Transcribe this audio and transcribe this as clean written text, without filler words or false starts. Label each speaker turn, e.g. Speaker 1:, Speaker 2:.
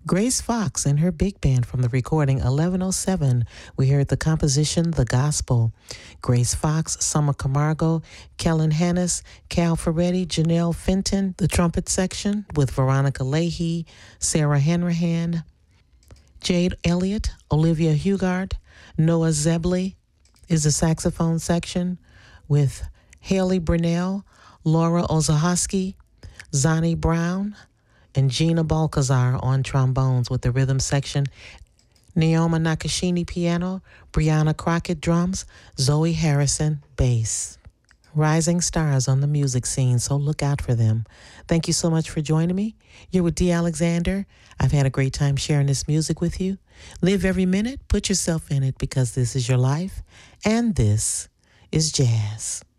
Speaker 1: Grace Fox and her big band from the recording 1107. We heard the composition The Gospel. Grace Fox, Summer Camargo, Kellen Hannis, Cal Ferretti, Janelle Fenton, the trumpet section with Veronica Leahy, Sarah Hanrahan, Jade Elliott, Olivia Hugard, Noah Zebley is the saxophone section with Haley Brunell, Laura Ozahoski, Zani Brown, and Gina Balcazar on trombones with the rhythm section, Naoma Nakashini piano, Brianna Crockett drums, Zoe Harrison bass. Rising stars on the music scene, so look out for them. Thank you so much for joining me. You're with Dee Alexander. I've had a great time sharing this music with you. Live every minute, put yourself in it because this is your life, and this is jazz.